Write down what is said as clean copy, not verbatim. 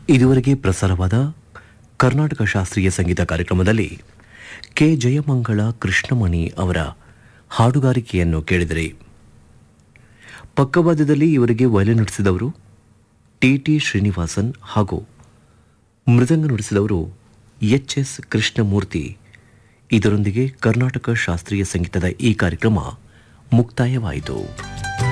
ಇದುವರೆಗೆ ಪ್ರಸಾರವಾದ ಕರ್ನಾಟಕ ಶಾಸ್ತ್ರೀಯ ಸಂಗೀತ ಕಾರ್ಯಕ್ರಮದಲ್ಲಿ ಕೆ ಜಯಮಂಗಳ ಕೃಷ್ಣಮಣಿ ಅವರ ಹಾಡುಗಾರಿಕೆಯನ್ನು ಕೇಳಿದರೆ ಪಕ್ಕವಾದ್ಯದಲ್ಲಿ ಇವರಿಗೆ ವಯಲಿನ್ ನುಡಿಸಿದವರು ಟಿ ಶ್ರೀನಿವಾಸನ್ ಹಾಗೂ ಮೃದಂಗ ನುಡಿಸಿದವರು ಎಚ್ ಕೃಷ್ಣಮೂರ್ತಿ. ಇದರೊಂದಿಗೆ ಕರ್ನಾಟಕ ಶಾಸ್ತ್ರೀಯ ಸಂಗೀತದ ಈ ಕಾರ್ಯಕ್ರಮ ಮುಕ್ತಾಯವಾಯಿತು.